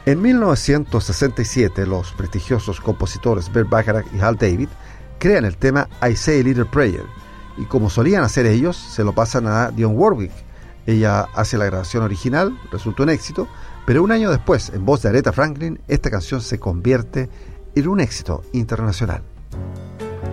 En 1967, los prestigiosos compositores Burt Bacharach y Hal David crean el tema I Say a Little Prayer, y como solían hacer ellos, se lo pasan a Dionne Warwick. Ella hace la grabación original, resultó un éxito, pero un año después, en voz de Aretha Franklin, esta canción se convierte en un éxito internacional.